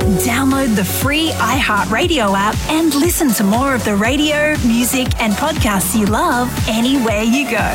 Download the free iHeartRadio app and listen to more of the radio, music and podcasts you love anywhere you go.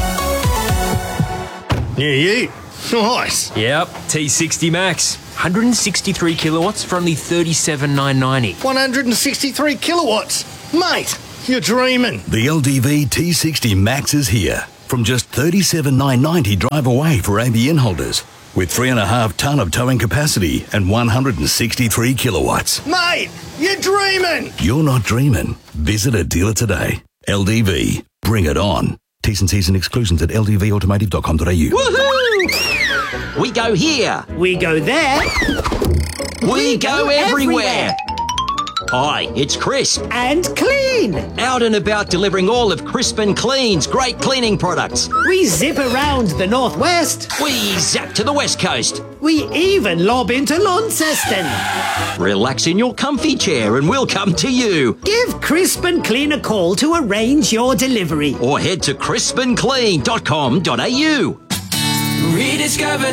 Yeah. Nice. Yep, T60 Max. 163 kilowatts for only $37,990. 163 kilowatts? Mate, you're dreaming. The LDV T60 Max is here. From just $37,990 drive away for ABN holders. With 3.5 tonne of towing capacity and 163 kilowatts. Mate, you're dreaming. You're not dreaming. Visit a dealer today. LDV. Bring it on. T's and C's and exclusions at ldvautomotive.com.au. Woohoo! We go here. We go there. We go everywhere. Hi, it's Crisp. And Clean. Out and about delivering all of Crisp and Clean's great cleaning products. We zip around the northwest. We zap to the west coast. We even lob into Launceston. Relax in your comfy chair and we'll come to you. Give Crisp and Clean a call to arrange your delivery. Or head to crispandclean.com.au. Rediscover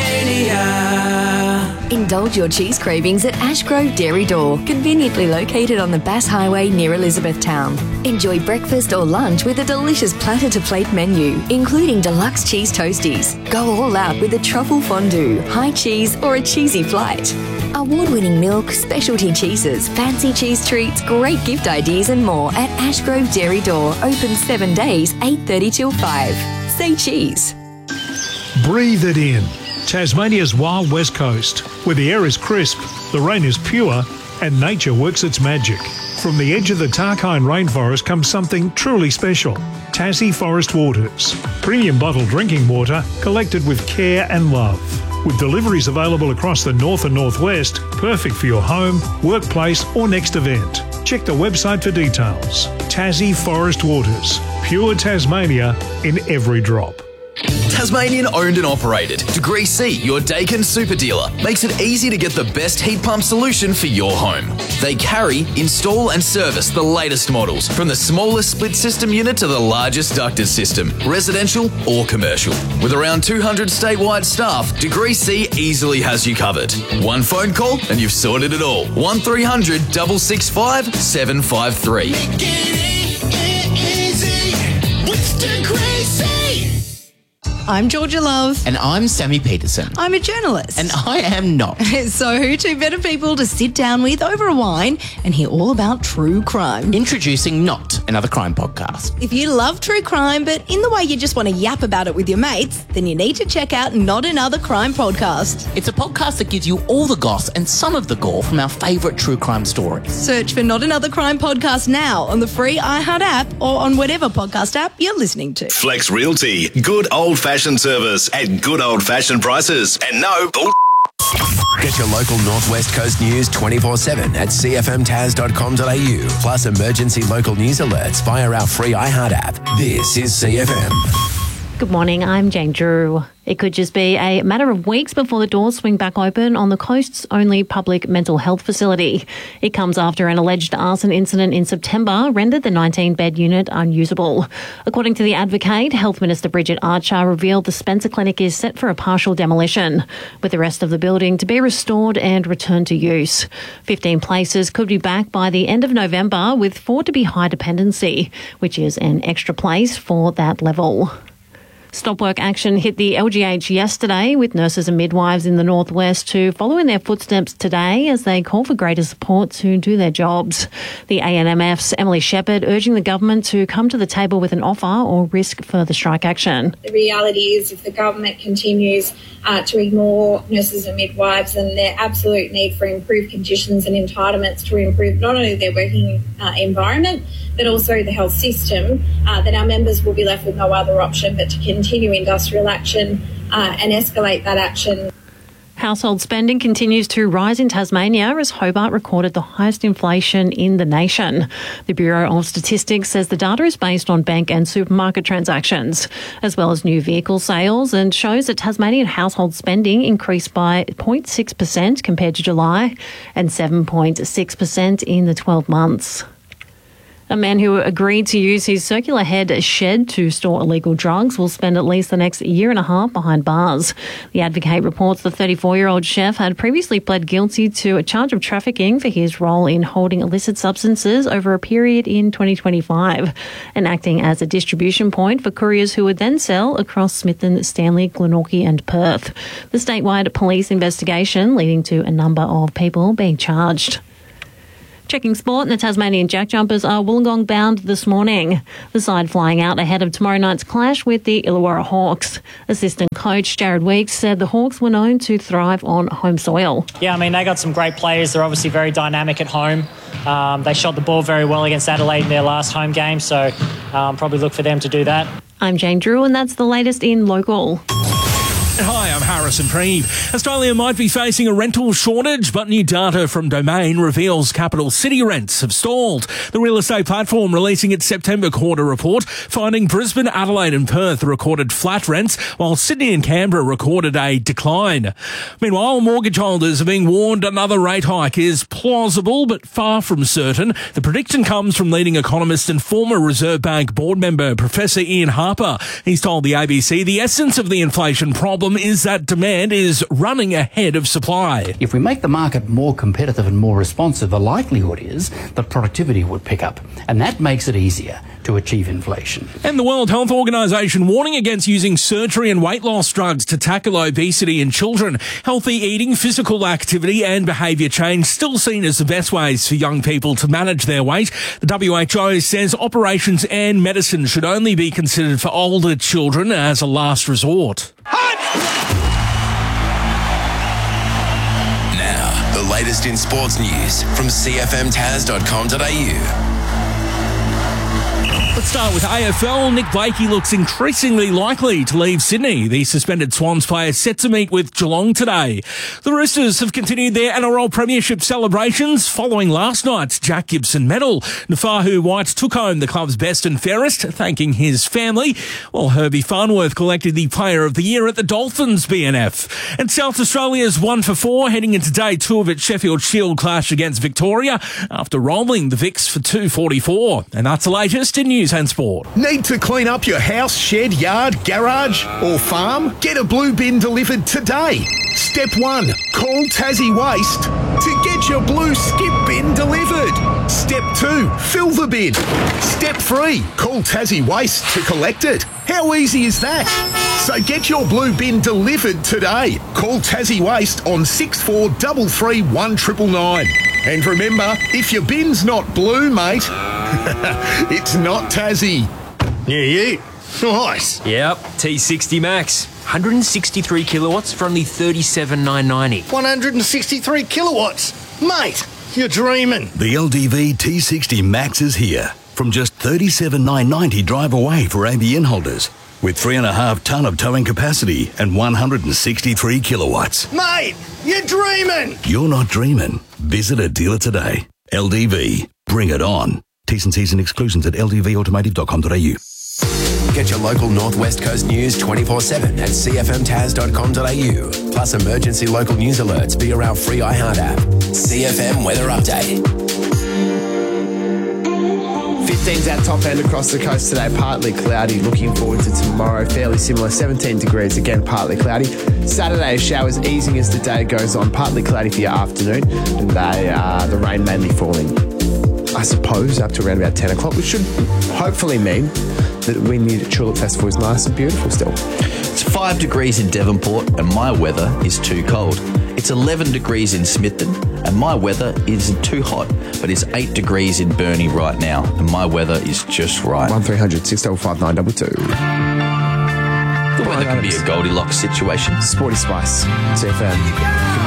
Tasmania. Indulge your cheese cravings at Ashgrove Dairy Door, conveniently located on the Bass Highway near Elizabethtown. Enjoy breakfast or lunch with a delicious platter-to-plate menu, including deluxe cheese toasties. Go all out with a truffle fondue, high cheese or a cheesy flight. Award-winning milk, specialty cheeses, fancy cheese treats, great gift ideas and more at Ashgrove Dairy Door, open 7 days, 8:30 till 5. Say cheese. Breathe it in. Tasmania's wild west coast, where the air is crisp, the rain is pure, and nature works its magic. From the edge of the Tarkine rainforest comes something truly special. Tassie Forest Waters. Premium bottled drinking water collected with care and love. With deliveries available across the north and northwest, perfect for your home, workplace or next event. Check the website for details. Tassie Forest Waters. Pure Tasmania in every drop. Tasmanian owned and operated. Degree C, your Dakin super dealer, makes it easy to get the best heat pump solution for your home. They carry, install and service the latest models, from the smallest split system unit to the largest ducted system, residential or commercial. With around 200 statewide staff, Degree C easily has you covered. One phone call and you've sorted it all. 1300 665 753. Make it easy with Degree C. I'm Georgia Love. And I'm Sammy Peterson. I'm a journalist. And I am not. So who two better people to sit down with over a wine and hear all about true crime? Introducing Not, another crime podcast. If you love true crime, but in the way you just want to yap about it with your mates, then you need to check out Not Another Crime Podcast. It's a podcast that gives you all the goss and some of the gore from our favourite true crime stories. Search for Not Another Crime Podcast now on the free iHeart app or on whatever podcast app you're listening to. Flex Realty. Good old-fashioned service at good old-fashioned prices. And no bull. Get your local Northwest Coast news 24/7 at cfmtas.com.au. Plus emergency local news alerts via our free iHeart app. This is CFM. Good morning, I'm Jane Drew. It could just be a matter of weeks before the doors swing back open on the coast's only public mental health facility. It comes after an alleged arson incident in September rendered the 19-bed unit unusable. According to The Advocate, Health Minister Bridget Archer revealed the Spencer Clinic is set for a partial demolition, with the rest of the building to be restored and returned to use. 15 places could be back by the end of November, with 4 to be high dependency, which is an extra place for that level. Stop work action hit the LGH yesterday, with nurses and midwives in the northwest to follow in their footsteps today as they call for greater support to do their jobs. The ANMF's Emily Shepherd urging the government to come to the table with an offer or risk further strike action. The reality is if the government continues to ignore nurses and midwives and their absolute need for improved conditions and entitlements to improve not only their working environment but also the health system, then our members will be left with no other option but to continue industrial action and escalate that action. Household spending continues to rise in Tasmania as Hobart recorded the highest inflation in the nation. The Bureau of Statistics says the data is based on bank and supermarket transactions, as well as new vehicle sales, and shows that Tasmanian household spending increased by 0.6% compared to July and 7.6% in the 12 months. A man who agreed to use his circular head shed to store illegal drugs will spend at least the next year and a half behind bars. The Advocate reports the 34-year-old chef had previously pled guilty to a charge of trafficking for his role in holding illicit substances over a period in 2025 and acting as a distribution point for couriers who would then sell across Smithton, Stanley, Glenorchy and Perth. The statewide police investigation leading to a number of people being charged. Checking sport, the Tasmanian Jack Jumpers are Wollongong bound this morning. The side flying out ahead of tomorrow night's clash with the Illawarra Hawks. Assistant coach Jared Weeks said the Hawks were known to thrive on home soil. Yeah, I mean, they got some great players. They're obviously very dynamic at home. They shot the ball very well against Adelaide in their last home game, so probably look for them to do that. I'm Jane Drew, and that's the latest in local. Hi, I'm Harrison Preeve. Australia might be facing a rental shortage, but new data from Domain reveals capital city rents have stalled. The real estate platform releasing its September quarter report, finding Brisbane, Adelaide and Perth recorded flat rents, while Sydney and Canberra recorded a decline. Meanwhile, mortgage holders are being warned another rate hike is plausible, but far from certain. The prediction comes from leading economist and former Reserve Bank board member Professor Ian Harper. He's told the ABC the essence of the inflation problem is that demand is running ahead of supply. If we make the market more competitive and more responsive, the likelihood is that productivity would pick up, and that makes it easier to achieve inflation. And the World Health Organization warning against using surgery and weight loss drugs to tackle obesity in children. Healthy eating, physical activity and behaviour change still seen as the best ways for young people to manage their weight. The WHO says operations and medicine should only be considered for older children as a last resort. Now, the latest in sports news from cfmtaz.com.au. Let's start with AFL. Nick Blakey looks increasingly likely to leave Sydney. The suspended Swans player set to meet with Geelong today. The Roosters have continued their NRL Premiership celebrations following last night's Jack Gibson medal. Nafahu White took home the club's best and fairest, thanking his family, while Herbie Farnworth collected the Player of the Year at the Dolphins BNF. And South Australia's 1 for 4 heading into day 2 of its Sheffield Shield clash against Victoria after rolling the Vics for 244. And that's the latest in news and sport. Need to clean up your house, shed, yard, garage or farm? Get a blue bin delivered today. Step 1. Call Tassie Waste to get your blue skip bin delivered. Step 2. Fill the bin. Step 3. Call Tassie Waste to collect it. How easy is that? So get your blue bin delivered today. Call Tassie Waste on 6433 1999. And remember, if your bin's not blue, mate, it's not Tassie. Yeah. Nice. Yep, T60 Max. 163 kilowatts for only $37,990. 163 kilowatts? Mate, you're dreaming. The LDV T60 Max is here. From just $37,990 drive away for ABN holders. With 3.5 tonne of towing capacity and 163 kilowatts. Mate, you're dreaming. You're not dreaming. Visit a dealer today. LDV. Bring it on. T's and C's and exclusions at ldvautomotive.com.au. Get your local North West Coast news 24/7 at cfmtaz.com.au. Plus emergency local news alerts via our free iHeart app. CFM Weather Update. 15's our top end across the coast today, partly cloudy. Looking forward to tomorrow, fairly similar, 17 degrees, again partly cloudy. Saturday, showers easing as the day goes on, partly cloudy for your afternoon, and the rain mainly falling, I suppose, up to around about 10 o'clock, which should hopefully mean that Wynyard Tulip Festival is nice and beautiful still. It's 5 degrees in Devonport and my weather is too cold. It's 11 degrees in Smithton and my weather isn't too hot, but it's 8 degrees in Burnie right now and my weather is just right. 1300 655 922. The weather could be a Goldilocks situation. Sporty Spice, CFM.